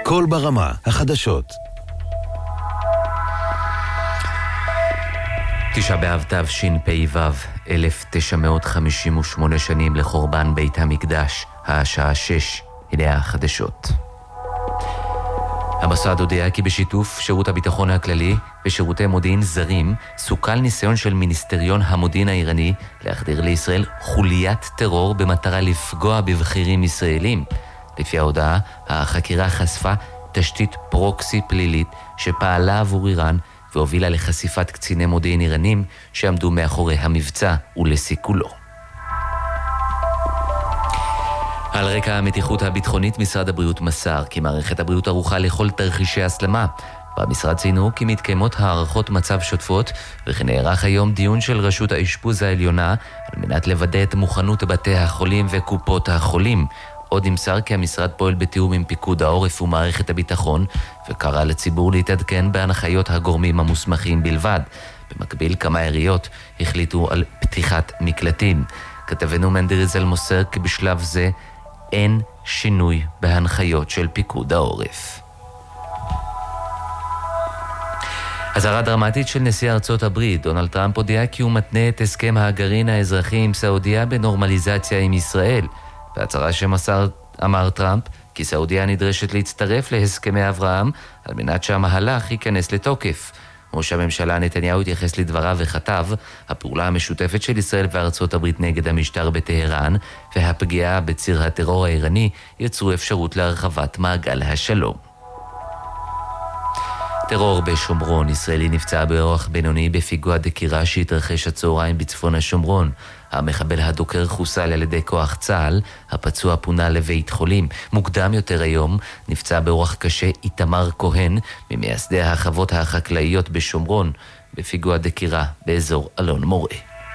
קול ברמה, החדשות. תשעה באב תשפ"ו, 1958 שנים לחורבן בית המקדש, השעה 6, הנה החדשות. המוסד הודיע כי בשיתוף שירות הביטחון הכללי ושירותי מודיעין זרים סוכל ניסיון של מיניסטריון המודיעין האיראני להחדיר לישראל חוליית טרור במטרה לפגוע בבחירים ישראלים. לפי ההודעה, החקירה חשפה תשתית פרוקסי פלילית שפעלה עבור איראן והובילה לחשיפת קציני מודיעין איראנים שעמדו מאחורי המבצע ולסיכולו. על רקע המתיחות הביטחונית, משרד הבריאות מסר כי מערכת הבריאות ערוכה לכל תרחישי הסלמה. במשרד ציינו כי מתקיימות הערכות מצב שוטפות, וכן נערך היום דיון של רשות האשפוז העליונה על מנת לוודא את מוכנות בתי החולים וקופות החולים. עוד נמסר כי המשרד פועל בתיאום עם פיקוד העורף ומערכת הביטחון, וקרא לציבור להתעדכן בהנחיות הגורמים המוסמכים בלבד. במקביל, כמה עיריות החליטו על פתיחת מקלטים. כתבנו מנדריזל מוסר כי בשלב זה אין שינוי בהנחיות של פיקוד העורף. אזהרה דרמטית של נשיא ארצות הברית, דונלד טראמפ הודיע כי הוא מתנה את הסכם הגרעין האזרחי עם סעודיה בנורמליזציה עם ישראל. בהצהרה שמסר אמר טראמפ כי סעודיה נדרשת להצטרף להסכמי אברהם על מנת שהמהלך ייכנס לתוקף. ראש הממשלה נתניהו התייחס לדבריו וכתב, הפעולה המשותפת של ישראל וארצות הברית נגד המשטר בטהרן והפגיעה בציר הטרור האיראני יצרו אפשרות להרחבת מעגל השלום. טרור בשומרון, ישראלי נפצע באורח בינוני בפיגוע דקירה שהתרחש הצהריים בצפון השומרון. המחבל הדוקר חוסל על ידי כוח צה"ל, הפצוע פונה לבית חולים. מוקדם יותר היום נפצע באורח קשה איתמר כהן, ממייסדי החוות החקלאיות בשומרון, בפיגוע דקירה באזור אלון מורה.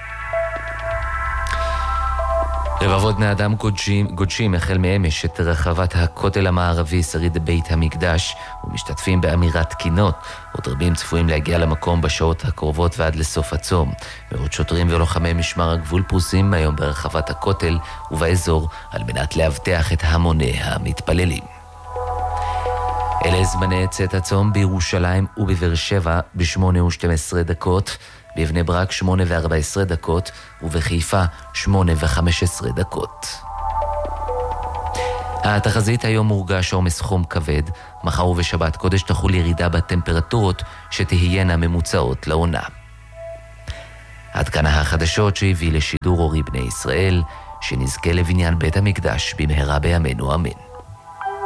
רבבות בני אדם גודשים החל מאמש את רחבת הכותל המערבי שריד בית המקדש ומשתתפים באמירת קינות. עוד רבים צפויים להגיע למקום בשעות הקרובות ועד לסוף הצום. מאות שוטרים ולוחמי משמר הגבול פרוסים היום ברחבת הכותל ובאזור על מנת להבטיח את המוני המתפללים. אלה זמני צאת הצום בירושלים ובבאר שבע ב8:12, בבני ברק 8:14 ובחיפה 8:15. התחזית היום מורגש עומס חום כבד, מחר ובשבת קודש תחול ירידה בטמפרטורות שתהיינה ממוצעות לעונה. עד כאן החדשות שהביא לשידור אורי בני ישראל, שנזכה לבניין בית המקדש במהרה בימינו אמן.